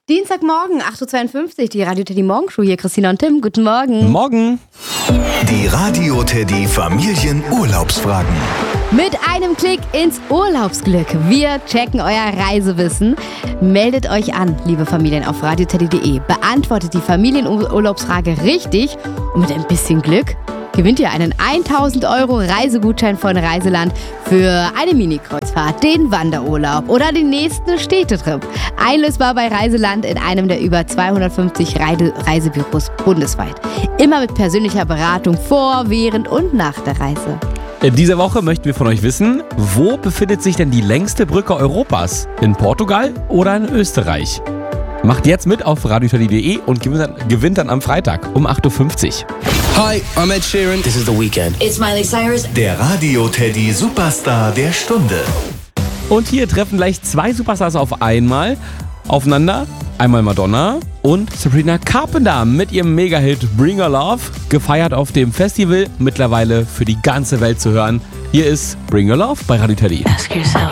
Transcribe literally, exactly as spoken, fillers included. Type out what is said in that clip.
Dienstagmorgen, acht Uhr zweiundfünfzig, die Radio Teddy Morgenshow hier. Christina und Tim, guten Morgen. Morgen. Die Radio Teddy Familienurlaubsfragen. Mit einem Klick ins Urlaubsglück. Wir checken euer Reisewissen. Meldet euch an, liebe Familien, auf radio teddy punkt de. Beantwortet die Familienurlaubsfrage richtig und mit ein bisschen Glück gewinnt ihr einen tausend Euro Reisegutschein von Reiseland für eine Mini-Kreuzfahrt, den Wanderurlaub oder den nächsten Städtetrip. Einlösbar bei Reiseland in einem der über zweihundertfünfzig Reise- Reisebüros bundesweit. Immer mit persönlicher Beratung vor, während und nach der Reise. In dieser Woche möchten wir von euch wissen, wo befindet sich denn die längste Brücke Europas? In Portugal oder in Österreich? Macht jetzt mit auf radio teddy punkt de und gewinnt dann, gewinnt dann am Freitag um acht Uhr fünfzig. Hi, I'm Ed Sheeran. This is The Weeknd. It's Miley Cyrus. Der Radio Teddy Superstar der Stunde. Und hier treffen gleich zwei Superstars auf einmal aufeinander. Einmal Madonna und Sabrina Carpenter mit ihrem Mega-Hit Bring Your Love. Gefeiert auf dem Festival, mittlerweile für die ganze Welt zu hören. Hier ist Bring Your Love bei Radio Teddy. Ask yourself.